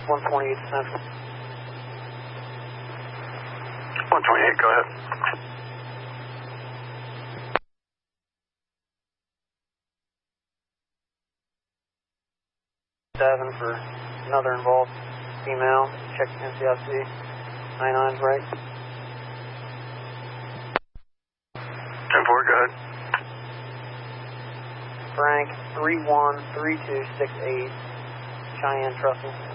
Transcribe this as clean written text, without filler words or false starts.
128 Central. 128, go ahead. Seven for another involved female. Check NCIC. 99's right. 10-4, go ahead. Frank 313268. Cheyenne Trussell.